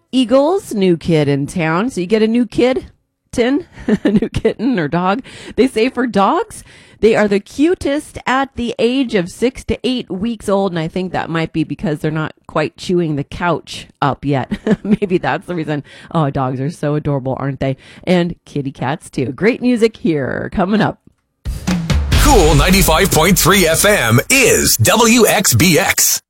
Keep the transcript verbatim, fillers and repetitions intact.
Eagles, new kid in town. So you get a new kid, tin, a new kitten or dog. They say for dogs, they are the cutest at the age of six to eight weeks old. And I think that might be because they're not quite chewing the couch up yet. Maybe that's the reason. Oh, dogs are so adorable, aren't they? And kitty cats too. Great music here coming up. Cool ninety-five point three F M is W X B X.